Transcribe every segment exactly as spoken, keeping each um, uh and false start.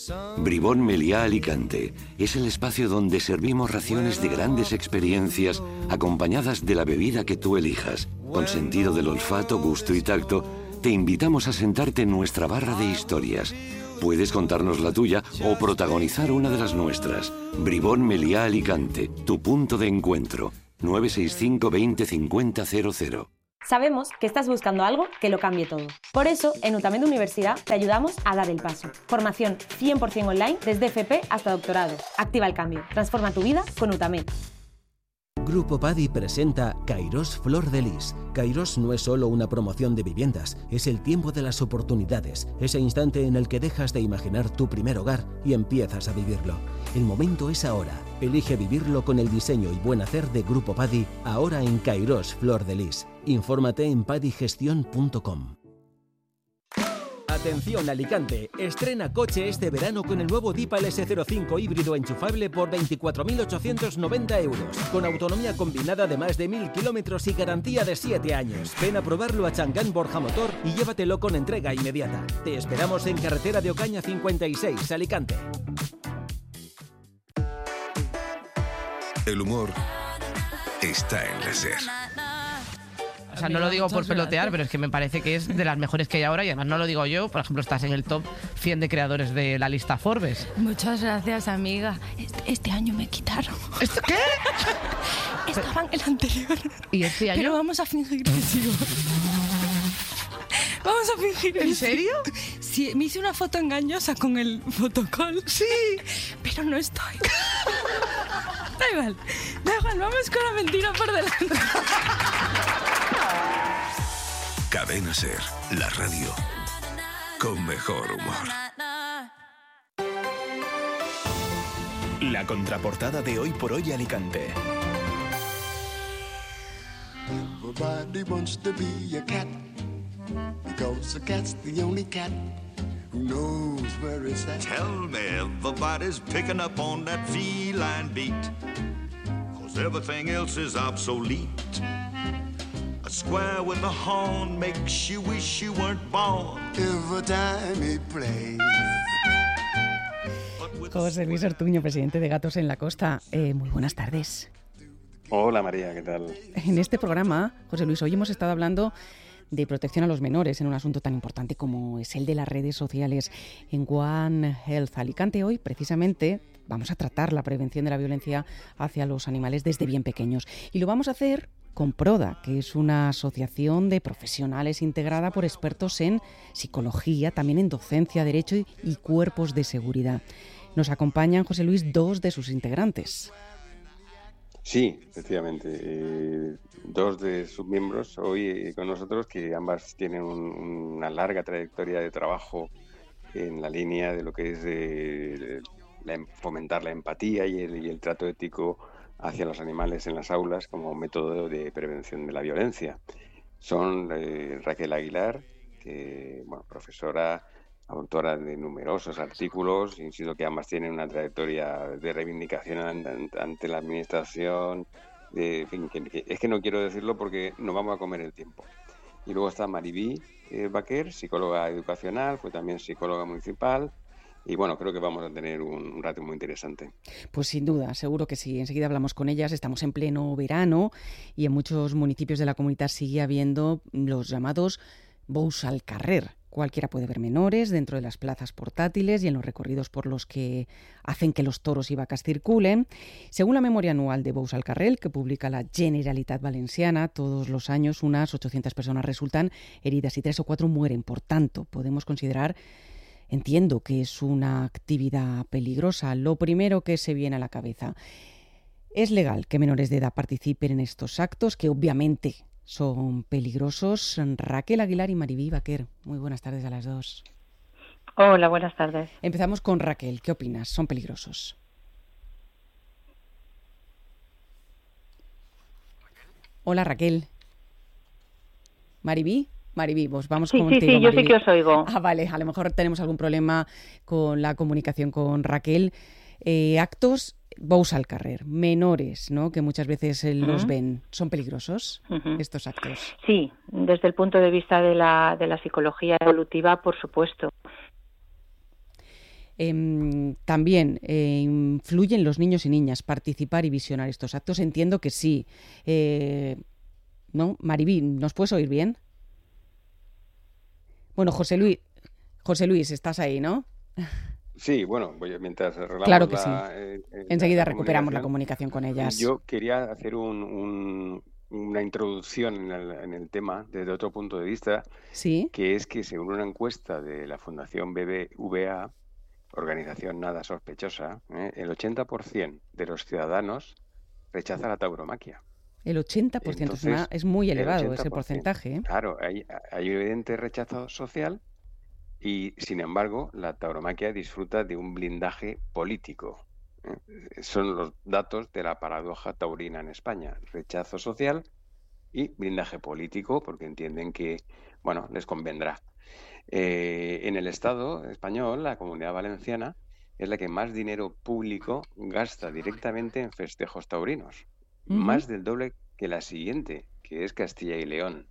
Bribón Meliá Alicante es el espacio donde servimos raciones de grandes experiencias acompañadas de la bebida que tú elijas. Con sentido del olfato, gusto y tacto, te invitamos a sentarte en nuestra barra de historias. Puedes contarnos la tuya o protagonizar una de las nuestras. Bribón Meliá Alicante, tu punto de encuentro. nueve seis cinco veinte cincuenta cero cero. Sabemos que estás buscando algo que lo cambie todo. Por eso, en Utamed Universidad te ayudamos a dar el paso. Formación cien por ciento online desde F P hasta doctorado. Activa el cambio. Transforma tu vida con Utamed. Grupo Padi presenta Kairos Flor de Lis. Kairos no es solo una promoción de viviendas, es el tiempo de las oportunidades, ese instante en el que dejas de imaginar tu primer hogar y empiezas a vivirlo. El momento es ahora. Elige vivirlo con el diseño y buen hacer de Grupo Padi, ahora en Kairos Flor de Lis. Infórmate en padigestión punto com. Atención Alicante, estrena coche este verano con el nuevo Dipa L S cero cinco híbrido enchufable por veinticuatro mil ochocientos noventa euros, con autonomía combinada de más de mil kilómetros y garantía de siete años. Ven a probarlo a Changán Borja Motor y llévatelo con entrega inmediata. Te esperamos en carretera de Ocaña cincuenta y seis, Alicante. El humor está en la SER. O sea, no lo digo por pelotear, pero es que me parece que es de las mejores que hay ahora y además no lo digo yo. Por ejemplo, estás en el top cien de creadores de la lista Forbes. Muchas gracias, amiga. Este, este año me quitaron. ¿Esto qué? Estaba en el anterior. ¿Y este año? Pero vamos a fingir que sigo. Vamos a fingir. ¿En serio? Sí, me hice una foto engañosa con el fotocall. Sí. Pero no estoy. Da igual, da igual, vamos con la mentira por delante. Cadena SER, la radio con mejor humor. La contraportada de Hoy por Hoy Alicante. Everybody wants to be a cat, because a cat's the only cat who knows where it's at. Tell me everybody's picking up on that feline beat, cause everything else is obsolete. A square with a horn makes you wish you weren't born. Every time he plays. José Luis Ortuño, presidente de Gatos en la Costa. Eh, muy buenas tardes. Hola María, ¿qué tal? En este programa, José Luis, hoy hemos estado hablando de protección a los menores en un asunto tan importante como es el de las redes sociales. En One Health Alicante hoy, precisamente, vamos a tratar la prevención de la violencia hacia los animales desde bien pequeños. Y lo vamos a hacer con Proda, que es una asociación de profesionales integrada por expertos en psicología, también en docencia, derecho y, y cuerpos de seguridad. Nos acompañan, José Luis, dos de sus integrantes. Sí, efectivamente. Eh, dos de sus miembros hoy eh, con nosotros, que ambas tienen un, una larga trayectoria de trabajo en la línea de lo que es eh, la, fomentar la empatía y el, y el trato ético hacia los animales en las aulas como método de prevención de la violencia. Son eh, Raquel Aguilar, que, bueno, profesora, autora de numerosos artículos, insisto que ambas tienen una trayectoria de reivindicación ante, ante la administración, de, en fin, que, que, es que no quiero decirlo porque nos vamos a comer el tiempo. Y luego está Maribí eh, Baquer, psicóloga educacional, fue también psicóloga municipal, y bueno, creo que vamos a tener un, un rato muy interesante. Pues sin duda, seguro que sí. Enseguida hablamos con ellas. Estamos en pleno verano y en muchos municipios de la comunidad sigue habiendo los llamados bous al carrer. Cualquiera puede ver menores dentro de las plazas portátiles y en los recorridos por los que hacen que los toros y vacas circulen. Según la memoria anual de Bous al Carrer, que publica la Generalitat Valenciana, todos los años unas ochocientas personas resultan heridas y tres o cuatro mueren. Por tanto, podemos considerar, entiendo que es una actividad peligrosa. Lo primero que se viene a la cabeza, ¿es legal que menores de edad participen en estos actos que obviamente son peligrosos? Raquel Aguilar y Maribí Baquer, muy buenas tardes a las dos. Hola, buenas tardes. Empezamos con Raquel. ¿Qué opinas? ¿Son peligrosos? Hola, Raquel. ¿Maribí? Maribí, pues vamos sí, contigo, Sí, sí, yo Maribí. sí que os oigo. Ah, vale, a lo mejor tenemos algún problema con la comunicación con Raquel. Eh, actos bous al carrer, menores, ¿no?, que muchas veces eh, los uh-huh. ven, ¿son peligrosos uh-huh. estos actos? Sí, desde el punto de vista de la, de la psicología evolutiva, por supuesto. Eh, también eh, influyen los niños y niñas participar y visionar estos actos. Entiendo que sí. Eh, ¿no? Maribí, ¿nos puedes oír bien? Bueno, José Luis, José Luis, estás ahí, ¿no? Sí, bueno, voy, mientras arreglamos claro que la, sí. Eh, eh, Enseguida la recuperamos la comunicación con ellas. Yo quería hacer un, un, una introducción en el, en el tema desde otro punto de vista, ¿Sí? que es que según una encuesta de la Fundación B B V A, organización nada sospechosa, ¿eh? el ochenta por ciento de los ciudadanos rechaza la tauromaquia. El ochenta por ciento. Entonces, es, una, es muy elevado ese porcentaje. ¿eh? Claro, hay, hay evidente rechazo social y, sin embargo, la tauromaquia disfruta de un blindaje político. ¿eh? Son los datos de la paradoja taurina en España. Rechazo social y blindaje político, porque entienden que, bueno, les convendrá. Eh, en el Estado español, la Comunidad Valenciana es la que más dinero público gasta directamente en festejos taurinos. Uh-huh. Más del doble que la siguiente, que es Castilla y León.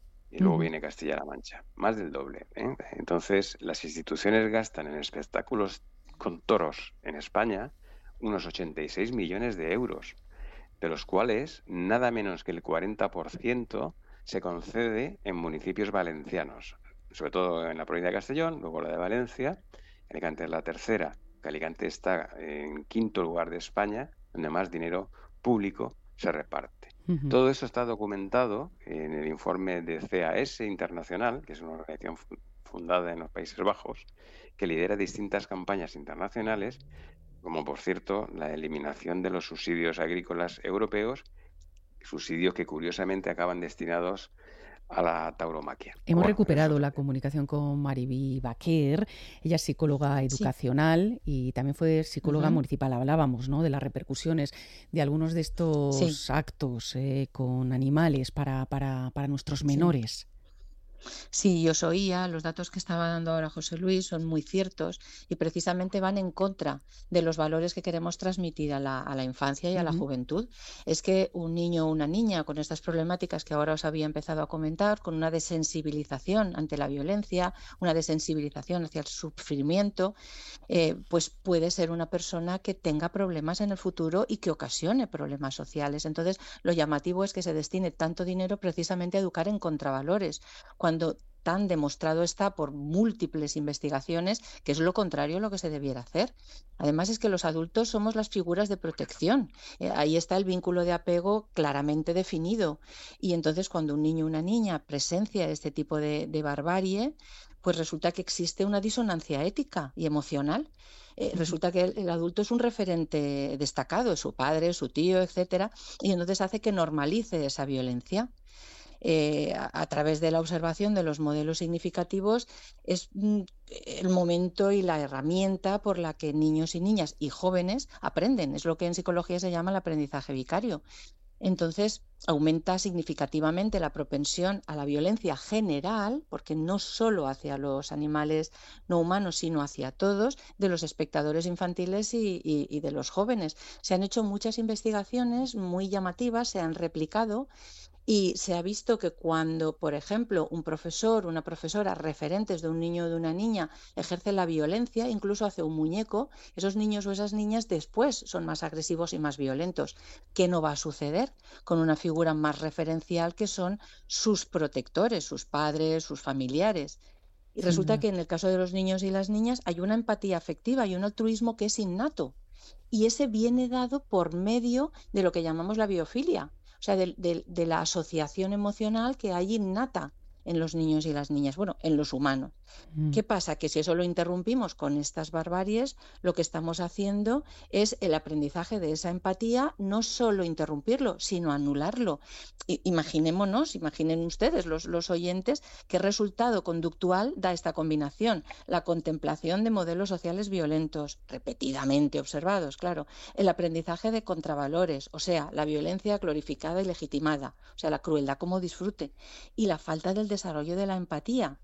Y luego uh-huh. viene Castilla-La Mancha. Más del doble. ¿eh? Entonces, las instituciones gastan en espectáculos con toros en España unos ochenta y seis millones de euros, de los cuales nada menos que el cuarenta por ciento se concede en municipios valencianos, sobre todo en la provincia de Castellón, luego la de Valencia. Alicante es la tercera, que Alicante está en quinto lugar de España, donde más dinero público se reparte. Uh-huh. Todo eso está documentado en el informe de C A S Internacional, que es una organización fundada en los Países Bajos, que lidera distintas campañas internacionales, como por cierto la eliminación de los subsidios agrícolas europeos, subsidios que curiosamente acaban destinados a la tauromaquia. Hemos bueno, recuperado eso. la comunicación con Maribí Baquer. Ella es psicóloga educacional sí. y también fue psicóloga uh-huh. municipal. Hablábamos, ¿no?, de las repercusiones de algunos de estos sí. actos eh, con animales para, para, para nuestros menores. Sí. Sí, yo os oía, los datos que estaba dando ahora José Luis son muy ciertos y precisamente van en contra de los valores que queremos transmitir a la, a la infancia y a la uh-huh. juventud. Es que un niño o una niña con estas problemáticas que ahora os había empezado a comentar, con una desensibilización ante la violencia, una desensibilización hacia el sufrimiento, eh, pues puede ser una persona que tenga problemas en el futuro y que ocasione problemas sociales. Entonces, lo llamativo es que se destine tanto dinero precisamente a educar en contravalores, cuando tan demostrado está por múltiples investigaciones que es lo contrario a lo que se debiera hacer. Además es que los adultos somos las figuras de protección. Eh, ahí está el vínculo de apego claramente definido. Y entonces cuando un niño o una niña presencia este tipo de, de barbarie, pues resulta que existe una disonancia ética y emocional. Eh, resulta que el, el adulto es un referente destacado, es su padre, su tío, etcétera, y entonces hace que normalice esa violencia. Eh, a, a través de la observación de los modelos significativos es mm, el momento y la herramienta por la que niños y niñas y jóvenes aprenden. Es lo que en psicología se llama el aprendizaje vicario. Entonces aumenta significativamente la propensión a la violencia general, porque no solo hacia los animales no humanos, sino hacia todos, de los espectadores infantiles y, y, y de los jóvenes. Se han hecho muchas investigaciones muy llamativas, se han replicado. Y se ha visto que cuando, por ejemplo, un profesor, una profesora, referentes de un niño o de una niña, ejerce la violencia, incluso hace un muñeco, esos niños o esas niñas después son más agresivos y más violentos. ¿Qué no va a suceder con una figura más referencial que son sus protectores, sus padres, sus familiares? Y resulta sí. que en el caso de los niños y las niñas hay una empatía afectiva y un altruismo que es innato. Y ese viene dado por medio de lo que llamamos la biofilia. O sea, de, de, de la asociación emocional que hay innata en los niños y las niñas, bueno, en los humanos. Mm. ¿Qué pasa? Que si eso lo interrumpimos con estas barbaries, lo que estamos haciendo es el aprendizaje de esa empatía, no solo interrumpirlo, sino anularlo. I- imaginémonos, imaginen ustedes, los, los oyentes, qué resultado conductual da esta combinación. La contemplación de modelos sociales violentos, repetidamente observados, claro. El aprendizaje de contravalores, o sea, la violencia glorificada y legitimada, o sea, la crueldad como disfrute. Y la falta del desarrollo de la empatía,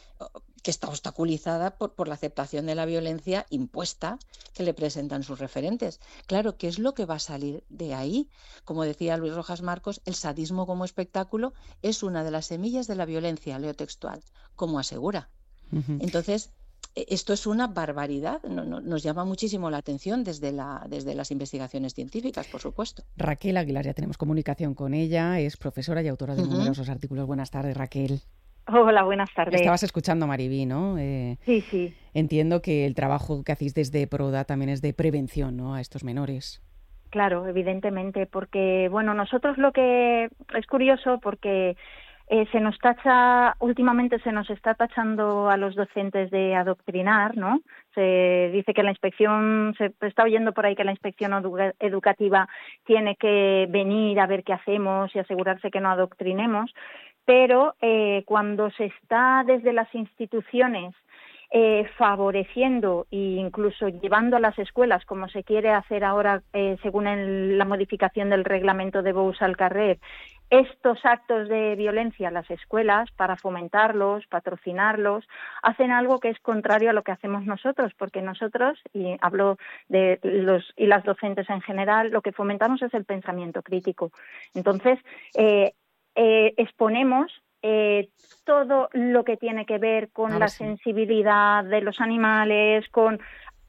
que está obstaculizada por, por la aceptación de la violencia impuesta que le presentan sus referentes. Claro, ¿qué es lo que va a salir de ahí? Como decía Luis Rojas Marcos, el sadismo como espectáculo es una de las semillas de la violencia, leo textual, como asegura. Uh-huh. Entonces, esto es una barbaridad, no, no, nos llama muchísimo la atención desde, la, desde las investigaciones científicas, por supuesto. Raquel Aguilar, ya tenemos comunicación con ella, es profesora y autora de uh-huh. numerosos artículos. Buenas tardes, Raquel. Hola, buenas tardes. Estabas escuchando a Maribí, ¿no? Eh, sí, sí. Entiendo que el trabajo que hacéis desde Proda también es de prevención, ¿no?, a estos menores. Claro, evidentemente, porque, bueno, nosotros lo que es curioso porque eh, se nos tacha, últimamente se nos está tachando a los docentes de adoctrinar, ¿no? Se dice que la inspección, se está oyendo por ahí que la inspección edu- educativa tiene que venir a ver qué hacemos y asegurarse que no adoctrinemos, pero eh, cuando se está desde las instituciones Eh, favoreciendo e incluso llevando a las escuelas, como se quiere hacer ahora eh, según el, la modificación del reglamento de Bous al Carrer, estos actos de violencia a las escuelas para fomentarlos, patrocinarlos, hacen algo que es contrario a lo que hacemos nosotros, porque nosotros, y hablo de los y las docentes en general, lo que fomentamos es el pensamiento crítico. Entonces, eh, eh, exponemos Eh, todo lo que tiene que ver con ah, la sí. sensibilidad de los animales, con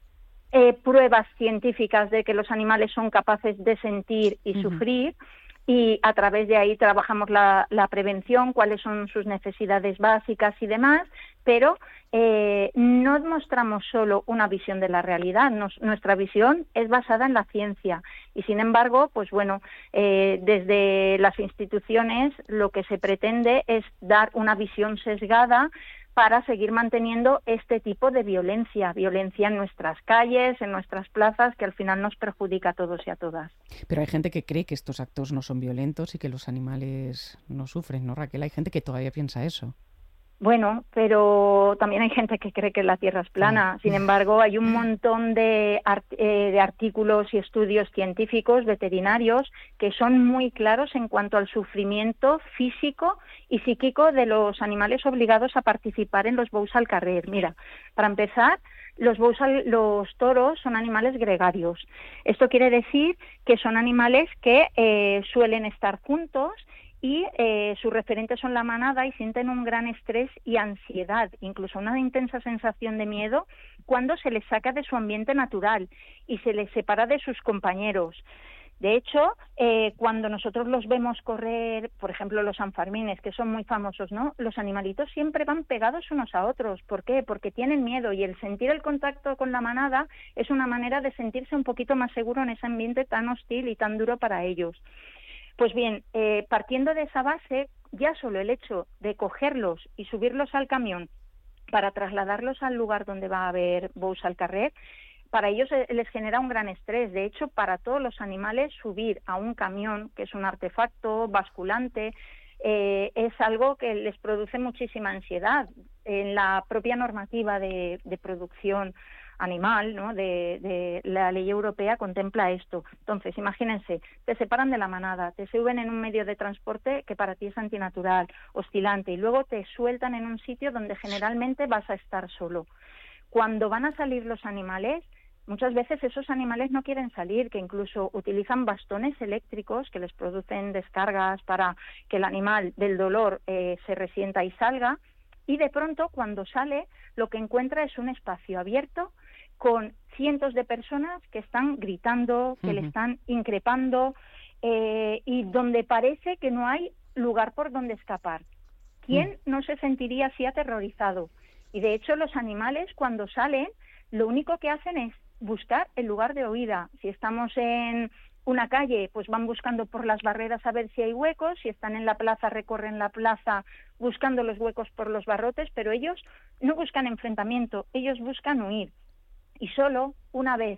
eh, pruebas científicas de que los animales son capaces de sentir y uh-huh. sufrir, y a través de ahí trabajamos la, la prevención, cuáles son sus necesidades básicas y demás, pero eh, no mostramos solo una visión de la realidad, Nos, nuestra visión es basada en la ciencia y, sin embargo, pues bueno, eh, desde las instituciones lo que se pretende es dar una visión sesgada para seguir manteniendo este tipo de violencia, violencia en nuestras calles, en nuestras plazas, que al final nos perjudica a todos y a todas. Pero hay gente que cree que estos actos no son violentos y que los animales no sufren, ¿no, Raquel? Hay gente que todavía piensa eso. Bueno, pero también hay gente que cree que la Tierra es plana. Sin embargo, hay un montón de, art- eh, de artículos y estudios científicos, veterinarios, que son muy claros en cuanto al sufrimiento físico y psíquico de los animales obligados a participar en los Bous al Carrer. Mira, para empezar, los, Bous al, los toros son animales gregarios. Esto quiere decir que son animales que eh, suelen estar juntos y eh, sus referentes son la manada y sienten un gran estrés y ansiedad, incluso una intensa sensación de miedo cuando se les saca de su ambiente natural y se les separa de sus compañeros. De hecho, eh, cuando nosotros los vemos correr, por ejemplo, los sanfermines, que son muy famosos, ¿no? Los animalitos siempre van pegados unos a otros. ¿Por qué? Porque tienen miedo y el sentir el contacto con la manada es una manera de sentirse un poquito más seguro en ese ambiente tan hostil y tan duro para ellos. Pues bien, eh, partiendo de esa base, ya solo el hecho de cogerlos y subirlos al camión para trasladarlos al lugar donde va a haber Bous al Carrer, para ellos les genera un gran estrés. De hecho, para todos los animales, subir a un camión, que es un artefacto basculante, eh, es algo que les produce muchísima ansiedad. En la propia normativa de, de producción animal, ¿no?, de, de la ley europea contempla esto. Entonces, imagínense, te separan de la manada, te suben en un medio de transporte que para ti es antinatural, oscilante, y luego te sueltan en un sitio donde generalmente vas a estar solo. Cuando van a salir los animales, muchas veces esos animales no quieren salir, que incluso utilizan bastones eléctricos que les producen descargas para que el animal del dolor eh, se resienta y salga, y de pronto cuando sale lo que encuentra es un espacio abierto con cientos de personas que están gritando, que uh-huh. le están increpando eh, y donde parece que no hay lugar por donde escapar. ¿Quién uh-huh. no se sentiría así aterrorizado? Y de hecho los animales cuando salen lo único que hacen es buscar el lugar de huida. Si estamos en una calle, pues van buscando por las barreras a ver si hay huecos, si están en la plaza recorren la plaza buscando los huecos por los barrotes, pero ellos no buscan enfrentamiento, ellos buscan huir. Y solo una vez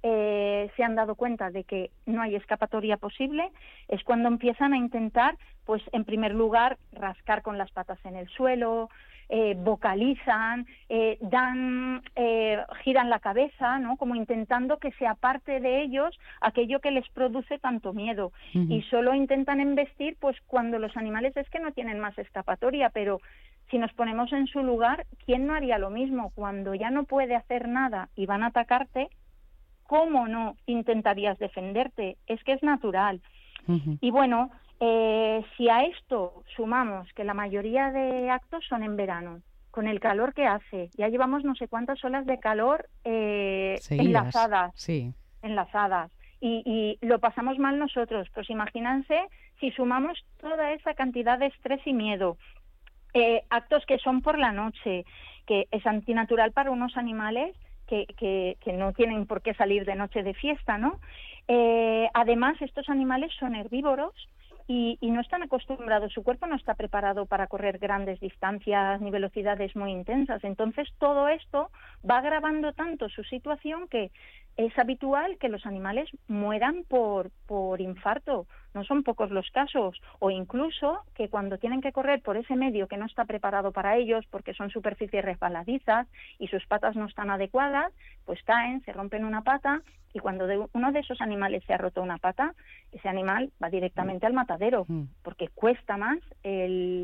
eh, se han dado cuenta de que no hay escapatoria posible, es cuando empiezan a intentar, pues en primer lugar, rascar con las patas en el suelo, eh, vocalizan, eh, dan, eh, giran la cabeza, ¿no?, como intentando que se aparte de ellos aquello que les produce tanto miedo. Uh-huh. Y solo intentan embestir, pues cuando los animales es que no tienen más escapatoria, pero si nos ponemos en su lugar, ¿quién no haría lo mismo? Cuando ya no puede hacer nada y van a atacarte, ¿cómo no intentarías defenderte? Es que es natural. Uh-huh. Y bueno, eh, si a esto sumamos que la mayoría de actos son en verano, con el calor que hace. Ya llevamos no sé cuántas olas de calor eh, Seguidas, enlazadas. Sí. enlazadas. Y, y lo pasamos mal nosotros. Pues imagínense si sumamos toda esa cantidad de estrés y miedo, eh, actos que son por la noche, que es antinatural para unos animales que, que, que no tienen por qué salir de noche de fiesta, ¿no? Eh, además, estos animales son herbívoros y, y no están acostumbrados, su cuerpo no está preparado para correr grandes distancias ni velocidades muy intensas. Entonces, todo esto va agravando tanto su situación que es habitual que los animales mueran por, por infarto. No son pocos los casos. O incluso que cuando tienen que correr por ese medio que no está preparado para ellos, porque son superficies resbaladizas y sus patas no están adecuadas, pues caen, se rompen una pata, y cuando de uno de esos animales se ha roto una pata, ese animal va directamente al matadero, porque cuesta más el,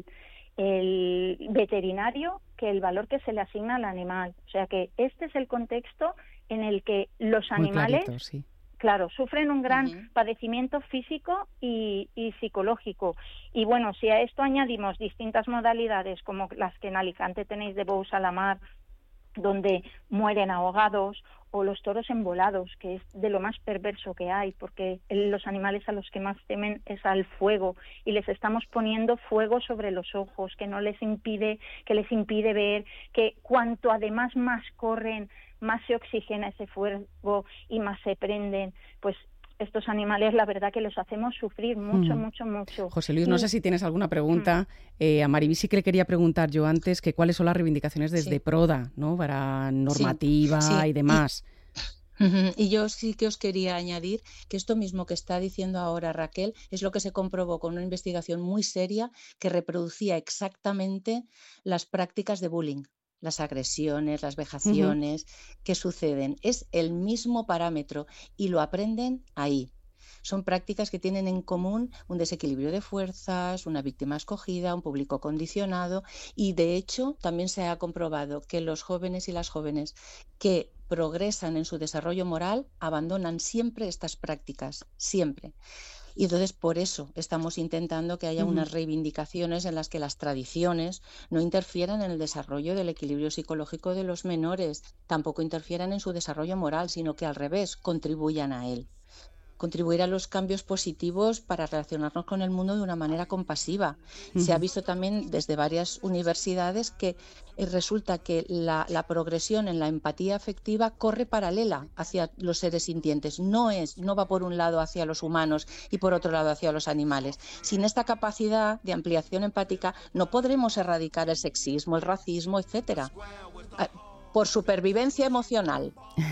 el veterinario que el valor que se le asigna al animal. O sea que este es el contexto en el que los animales, clarito, sí. claro, sufren un gran Uh-huh. padecimiento físico y, y psicológico. Y bueno, si a esto añadimos distintas modalidades como las que en Alicante tenéis de bous a la mar, donde mueren ahogados, o los toros embolados, que es de lo más perverso que hay, porque los animales a los que más temen es al fuego, y les estamos poniendo fuego sobre los ojos, que no les impide, que les impide ver, que cuanto además más corren, más se oxigena ese fuego y más se prenden. Pues estos animales, la verdad que los hacemos sufrir mucho, Mm. mucho, mucho. José Luis, no Y- sé si tienes alguna pregunta. Eh, a Mariby sí que le quería preguntar yo antes que cuáles son las reivindicaciones desde Sí. Proda, ¿no? Para normativa sí. y demás. Ujú. Y yo sí que os quería añadir que esto mismo que está diciendo ahora Raquel es lo que se comprobó con una investigación muy seria que reproducía exactamente las prácticas de bullying, las agresiones, las vejaciones que suceden. Es el mismo parámetro y lo aprenden ahí. Son prácticas que tienen en común un desequilibrio de fuerzas, una víctima escogida, un público condicionado, y de hecho también se ha comprobado que los jóvenes y las jóvenes que progresan en su desarrollo moral abandonan siempre estas prácticas, siempre. Y entonces por eso estamos intentando que haya Ujú. unas reivindicaciones en las que las tradiciones no interfieran en el desarrollo del equilibrio psicológico de los menores, tampoco interfieran en su desarrollo moral, sino que al revés, contribuyan a él. Contribuir a los cambios positivos para relacionarnos con el mundo de una manera compasiva. Se ha Ujú. visto también desde varias universidades que eh, resulta que la, la progresión en la empatía afectiva corre paralela hacia los seres sintientes. No es, no va por un lado hacia los humanos y por otro lado hacia los animales. Sin esta capacidad de ampliación empática no podremos erradicar el sexismo, el racismo, etcétera. Ah, Por supervivencia emocional.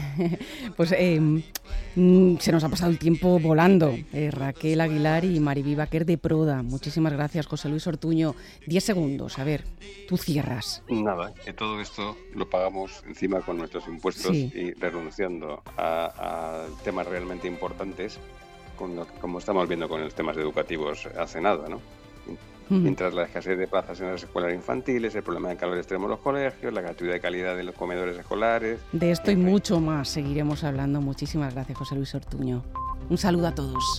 Pues eh, mm, se nos ha pasado el tiempo volando. Eh, Raquel Aguilar y Mariby Baquer de Proda. Muchísimas gracias, José Luis Ortuño. Diez segundos, a ver, tú cierras. Nada, que todo esto lo pagamos encima con nuestros impuestos Sí. y renunciando a, a temas realmente importantes, con lo que- como estamos viendo con los temas educativos hace nada, ¿no? Ujú. Mientras la escasez de plazas en las escuelas infantiles, el problema de calor extremo en los colegios, la gratuidad de calidad de los comedores escolares. De esto y mucho más seguiremos hablando. Muchísimas gracias, José Luis Ortuño. Un saludo a todos.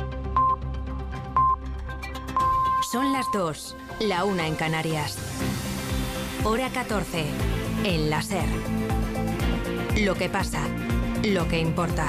Son las dos, la una en Canarias. Hora catorce, en la SER. Lo que pasa, lo que importa.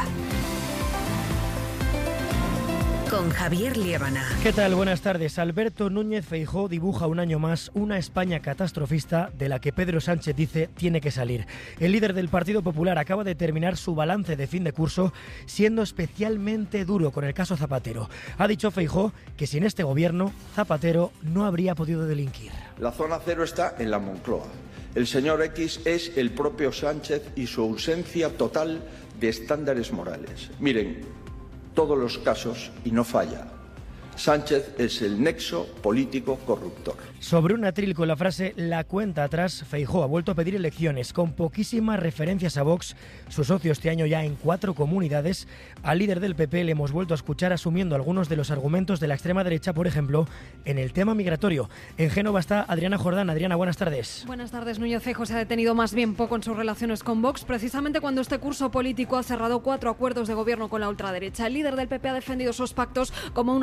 Con Javier Liébana. ¿Qué tal? Buenas tardes. Alberto Núñez Feijóo dibuja un año más una España catastrofista de la que Pedro Sánchez dice tiene que salir. El líder del Partido Popular acaba de terminar su balance de fin de curso siendo especialmente duro con el caso Zapatero. Ha dicho Feijóo que sin este gobierno Zapatero no habría podido delinquir. La zona cero está en la Moncloa. El señor X es el propio Sánchez y su ausencia total de estándares morales. Miren, todos los casos y no falla. Sánchez es el nexo político corruptor. Sobre un atril con la frase «la cuenta atrás», Feijóo ha vuelto a pedir elecciones con poquísimas referencias a Vox, su socio este año ya en cuatro comunidades. Al líder del P P le hemos vuelto a escuchar asumiendo algunos de los argumentos de la extrema derecha, por ejemplo, en el tema migratorio. En Génova está Adriana Jordán. Adriana, buenas tardes. Buenas tardes. Núñez Feijóo se ha detenido más bien poco en sus relaciones con Vox, precisamente cuando este curso político ha cerrado cuatro acuerdos de gobierno con la ultraderecha. El líder del P P ha defendido esos pactos como una fórmula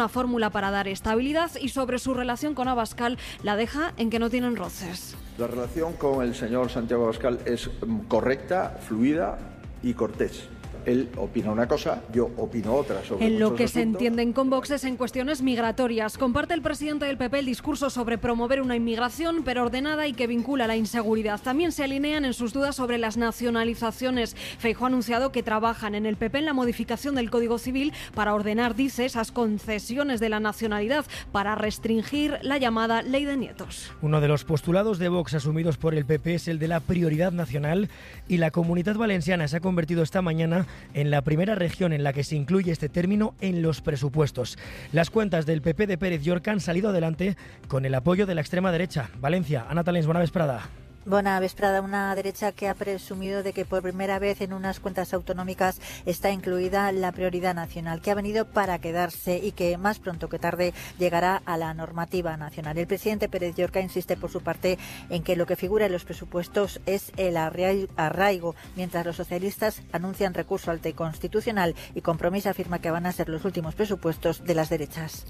habla para dar estabilidad y sobre su relación con Abascal la deja en que no tienen roces. La relación con el señor Santiago Abascal es correcta, fluida y cortés. Él opina una cosa, yo opino otra sobre En lo muchos que se asuntos. entienden con Vox es en cuestiones migratorias. Comparte el presidente del P P el discurso sobre promover una inmigración pero ordenada y que vincula la inseguridad. También se alinean en sus dudas sobre las nacionalizaciones. Feijóo ha anunciado que trabajan en el P P en la modificación del Código Civil para ordenar, dice, esas concesiones de la nacionalidad para restringir la llamada ley de nietos. Uno de los postulados de Vox asumidos por el P P es el de la prioridad nacional y la Comunitat Valenciana se ha convertido esta mañana en la primera región en la que se incluye este término en los presupuestos. Las cuentas del P P de Pérez Llorca han salido adelante con el apoyo de la extrema derecha. Valencia, Ana Talens, buena vesprada. Bona vesprada, una derecha que ha presumido de que por primera vez en unas cuentas autonómicas está incluida la prioridad nacional, que ha venido para quedarse y que más pronto que tarde llegará a la normativa nacional. El presidente Pérez Llorca insiste por su parte en que lo que figura en los presupuestos es el arraigo, mientras los socialistas anuncian recurso al T Constitucional y Compromís afirma que van a ser los últimos presupuestos de las derechas.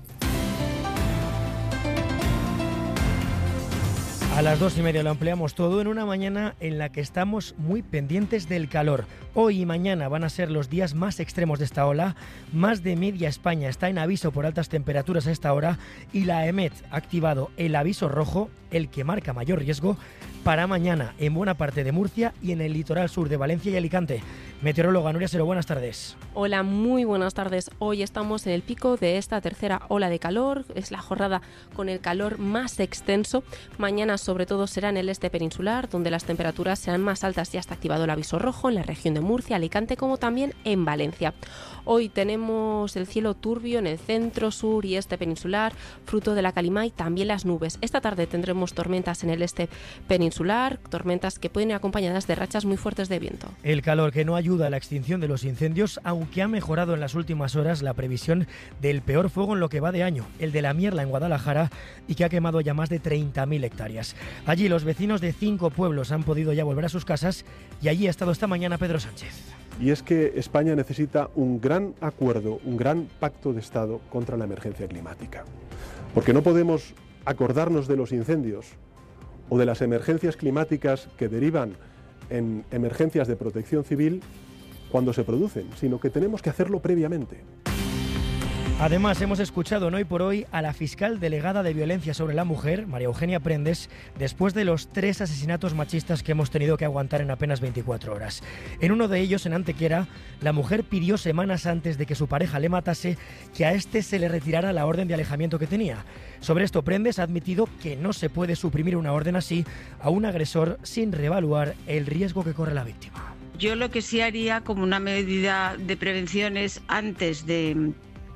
A las dos y media lo ampliamos todo en una mañana en la que estamos muy pendientes del calor. Hoy y mañana van a ser los días más extremos de esta ola. Más de media España está en aviso por altas temperaturas a esta hora y la EMET ha activado el aviso rojo, el que marca mayor riesgo, para mañana en buena parte de Murcia y en el litoral sur de Valencia y Alicante. Meteoróloga Nuria Sero, buenas tardes. Hola, muy buenas tardes. Hoy estamos en el pico de esta tercera ola de calor. Es la jornada con el calor más extenso. Mañana sobre todo será en el este peninsular, donde las temperaturas serán más altas. Ya está activado el aviso rojo en la región de Murcia, Alicante, como también en Valencia. Hoy tenemos el cielo turbio en el centro, sur y este peninsular, fruto de la calima y también las nubes. Esta tarde tendremos tormentas en el este peninsular, tormentas que pueden ir acompañadas de rachas muy fuertes de viento. El calor que no ayuda a la extinción de los incendios, aunque ha mejorado en las últimas horas la previsión del peor fuego en lo que va de año, el de la Mierla en Guadalajara, y que ha quemado ya más de treinta mil hectáreas. Allí los vecinos de cinco pueblos han podido ya volver a sus casas y allí ha estado esta mañana Pedro Sánchez. Y es que España necesita un gran acuerdo, un gran pacto de Estado contra la emergencia climática. Porque no podemos acordarnos de los incendios o de las emergencias climáticas que derivan en emergencias de protección civil cuando se producen, sino que tenemos que hacerlo previamente. Además, hemos escuchado en Hoy por Hoy a la fiscal delegada de violencia sobre la mujer, María Eugenia Prendes, después de los tres asesinatos machistas que hemos tenido que aguantar en apenas veinticuatro horas. En uno de ellos, en Antequera, la mujer pidió semanas antes de que su pareja le matase que a este se le retirara la orden de alejamiento que tenía. Sobre esto, Prendes ha admitido que no se puede suprimir una orden así a un agresor sin reevaluar el riesgo que corre la víctima. Yo lo que sí haría como una medida de prevención es antes de...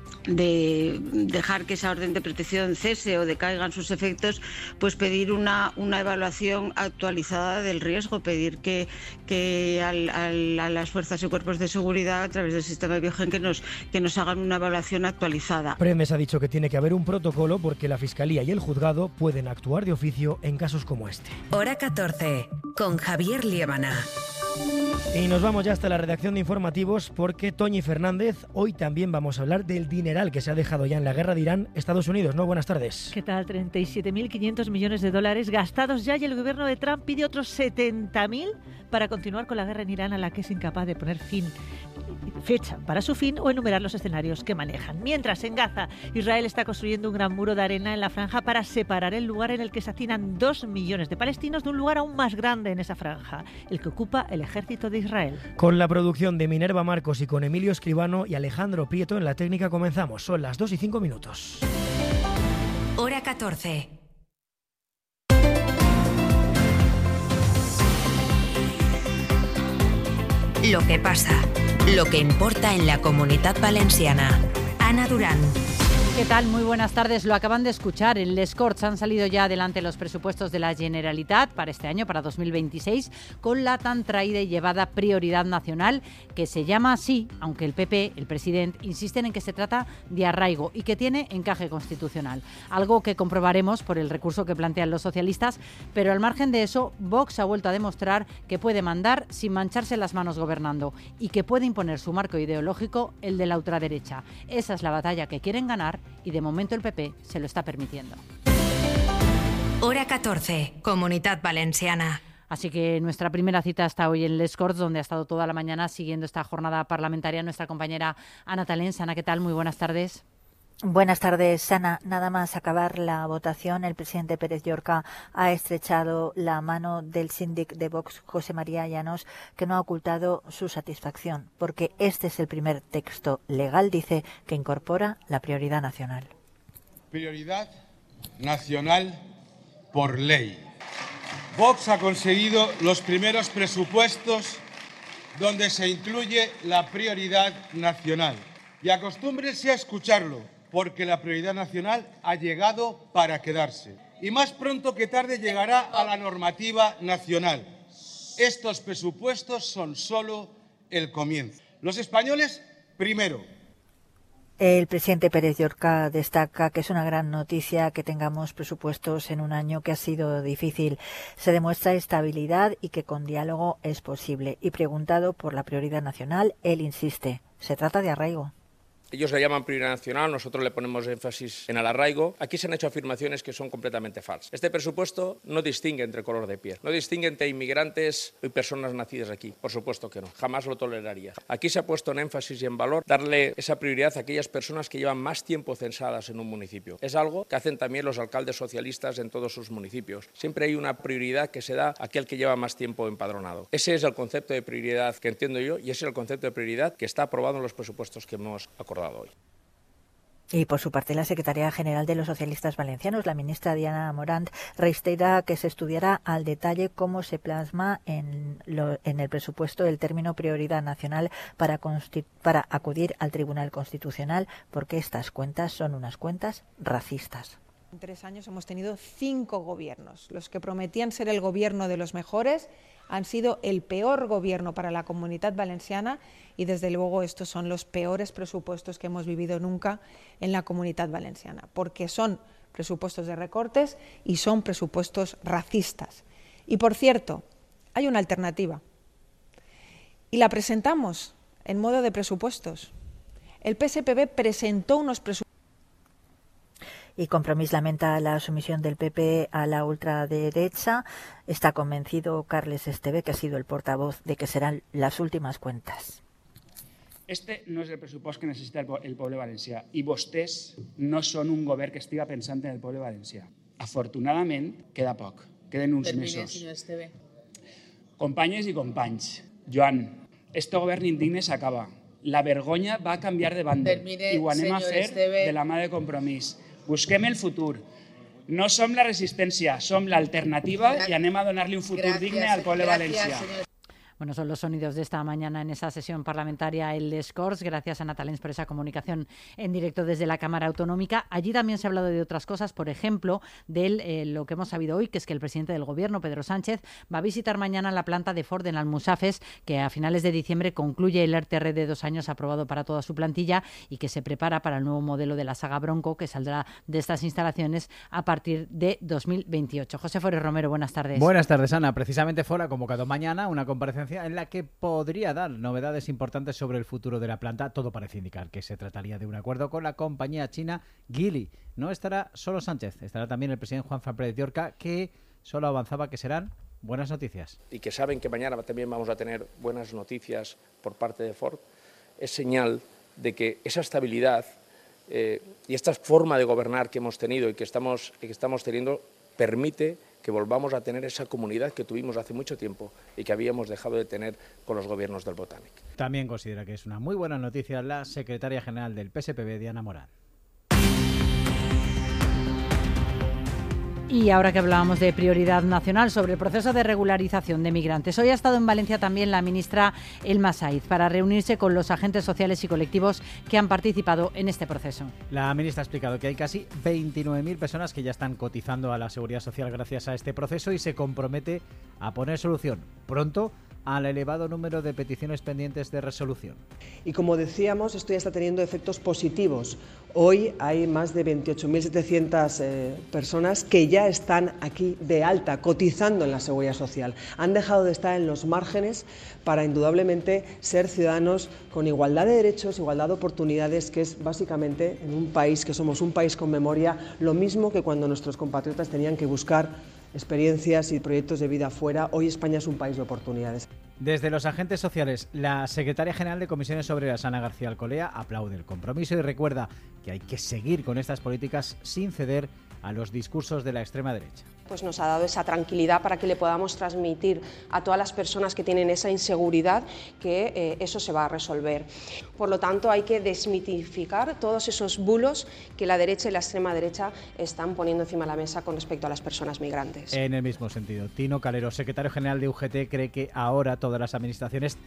de dejar que esa orden de protección cese o decaigan sus efectos, pues pedir una, una evaluación actualizada del riesgo, pedir que, que al, al, a las fuerzas y cuerpos de seguridad a través del sistema Biogen que nos, que nos hagan una evaluación actualizada. Prendes ha dicho que tiene que haber un protocolo porque la Fiscalía y el Juzgado pueden actuar de oficio en casos como este. Hora catorce, con Javier Liébana. Y nos vamos ya hasta la redacción de informativos porque Toñi Fernández, hoy también vamos a hablar del dineral que se ha dejado ya en la guerra de Irán, Estados Unidos, ¿no? Buenas tardes. ¿Qué tal? treinta y siete mil quinientos millones de dólares gastados ya y el gobierno de Trump pide otros setenta mil para continuar con la guerra en Irán a la que es incapaz de poner fin, fecha para su fin o enumerar los escenarios que manejan. Mientras, en Gaza, Israel está construyendo un gran muro de arena en la franja para separar el lugar en el que se hacinan dos millones de palestinos de un lugar aún más grande en esa franja, el que ocupa el ejército de Israel. Con la producción de Minerva Marcos y con Emilio Escribano y Alejandro Prieto en la técnica comenzamos. Son las dos y cinco minutos. Hora catorce. Lo que pasa, lo que importa en la Comunitat Valenciana. Ana Durán. ¿Qué tal? Muy buenas tardes. Lo acaban de escuchar. En Les Corts han salido ya adelante los presupuestos de la Generalitat para este año, para dos mil veintiséis, con la tan traída y llevada prioridad nacional, que se llama así, aunque el P P, el presidente, insisten en que se trata de arraigo y que tiene encaje constitucional. Algo que comprobaremos por el recurso que plantean los socialistas, pero al margen de eso, Vox ha vuelto a demostrar que puede mandar sin mancharse las manos gobernando y que puede imponer su marco ideológico, el de la ultraderecha. Esa es la batalla que quieren ganar y de momento el P P se lo está permitiendo. Hora catorce, Comunitat Valenciana. Así que nuestra primera cita está hoy en Les Corts, donde ha estado toda la mañana siguiendo esta jornada parlamentaria nuestra compañera Ana Talens. Ana, ¿qué tal? Muy buenas tardes. Buenas tardes, Ana. Nada más acabar la votación, el presidente Pérez Llorca ha estrechado la mano del síndic de Vox, José María Llanos, que no ha ocultado su satisfacción, porque este es el primer texto legal, dice, que incorpora la prioridad nacional. Prioridad nacional por ley. Vox ha conseguido los primeros presupuestos donde se incluye la prioridad nacional. Y acostúmbrense a escucharlo, porque la prioridad nacional ha llegado para quedarse. Y más pronto que tarde llegará a la normativa nacional. Estos presupuestos son solo el comienzo. Los españoles, primero. El presidente Pérez Llorca destaca que es una gran noticia que tengamos presupuestos en un año que ha sido difícil. Se demuestra estabilidad y que con diálogo es posible. Y preguntado por la prioridad nacional, él insiste, se trata de arraigo. Ellos le llaman prioridad nacional, nosotros le ponemos énfasis en el arraigo. Aquí se han hecho afirmaciones que son completamente falsas. Este presupuesto no distingue entre color de piel, no distingue entre inmigrantes y personas nacidas aquí. Por supuesto que no, jamás lo toleraría. Aquí se ha puesto en énfasis y en valor darle esa prioridad a aquellas personas que llevan más tiempo censadas en un municipio. Es algo que hacen también los alcaldes socialistas en todos sus municipios. Siempre hay una prioridad que se da a aquel que lleva más tiempo empadronado. Ese es el concepto de prioridad que entiendo yo y ese es el concepto de prioridad que está aprobado en los presupuestos que hemos acordado hoy. Y por su parte, la secretaria general de los socialistas valencianos, la ministra Diana Morant, reitera que se estudiará al detalle cómo se plasma en, lo, en el presupuesto el término prioridad nacional para, para acudir al Tribunal Constitucional, porque estas cuentas son unas cuentas racistas. En tres años hemos tenido cinco gobiernos. Los que prometían ser el gobierno de los mejores han sido el peor gobierno para la Comunitat Valenciana y desde luego estos son los peores presupuestos que hemos vivido nunca en la Comunitat Valenciana, porque son presupuestos de recortes y son presupuestos racistas. Y por cierto, hay una alternativa y la presentamos en modo de presupuestos. El P S P B presentó unos presupuestos. Y Compromís lamenta la sumisión del P P a la ultraderecha. Está convencido Carles Esteve, que ha sido el portavoz, de que serán las últimas cuentas. Este no és el pressupost que necessita el poble valencià i vostès no són un govern que estiga pensant en el poble valencià. Afortunadament, queda poc, queden uns Termine, mesos. senyor Esteve. Companyes i companys, Joan, este govern indigne s'acaba. La vergonya va canviar de banda Termine, i ho anem a senyor fer Esteve. de la mà de Compromís. Busquem el futur. No som la resistència, som l'alternativa i anem a donar-li un futur Gràcies, digne al poble gràcies, valencià. senyor. Bueno, son los sonidos de esta mañana en esa sesión parlamentaria en Les Corts. Gracias a Ana Talens por esa comunicación en directo desde la Cámara Autonómica. Allí también se ha hablado de otras cosas, por ejemplo, de eh, lo que hemos sabido hoy, que es que el presidente del Gobierno, Pedro Sánchez, va a visitar mañana la planta de Ford en Almusafes, que a finales de diciembre concluye el R T R de dos años aprobado para toda su plantilla y que se prepara para el nuevo modelo de la saga Bronco, que saldrá de estas instalaciones a partir de dos mil veintiocho. José Forés Romero, buenas tardes. Buenas tardes, Ana. Precisamente Ford ha convocado mañana una comparecencia en la que podría dar novedades importantes sobre el futuro de la planta. Todo parece indicar que se trataría de un acuerdo con la compañía china Geely. No estará solo Sánchez, estará también el presidente Juanfran Pérez Llorca, que solo avanzaba que serán buenas noticias. Y que saben que mañana también vamos a tener buenas noticias por parte de Ford, es señal de que esa estabilidad eh, y esta forma de gobernar que hemos tenido y que estamos, que estamos teniendo permite que volvamos a tener esa comunidad que tuvimos hace mucho tiempo y que habíamos dejado de tener con los gobiernos del Botanic. También considera que es una muy buena noticia la secretaria general del P S P B, Diana Morant. Y ahora que hablábamos de prioridad nacional sobre el proceso de regularización de migrantes, hoy ha estado en Valencia también la ministra Elma Saiz para reunirse con los agentes sociales y colectivos que han participado en este proceso. La ministra ha explicado que hay casi veintinueve mil personas que ya están cotizando a la Seguridad Social gracias a este proceso y se compromete a poner solución pronto al elevado número de peticiones pendientes de resolución. Y como decíamos, esto ya está teniendo efectos positivos. Hoy hay más de veintiocho mil setecientas eh, personas que ya están aquí de alta, cotizando en la Seguridad Social. Han dejado de estar en los márgenes para indudablemente ser ciudadanos con igualdad de derechos, igualdad de oportunidades, que es básicamente en un país que somos un país con memoria, lo mismo que cuando nuestros compatriotas tenían que buscar experiencias y proyectos de vida fuera. Hoy España es un país de oportunidades. Desde los agentes sociales, la secretaria general de Comisiones Obreras, Ana García Alcolea, aplaude el compromiso y recuerda que hay que seguir con estas políticas sin ceder a los discursos de la extrema derecha. Pues nos ha dado esa tranquilidad para que le podamos transmitir a todas las personas que tienen esa inseguridad que eh, eso se va a resolver. Por lo tanto, hay que desmitificar todos esos bulos que la derecha y la extrema derecha están poniendo encima de la mesa con respecto a las personas migrantes. En el mismo sentido, Tino Calero, secretario general de U G T, cree que ahora todas las administraciones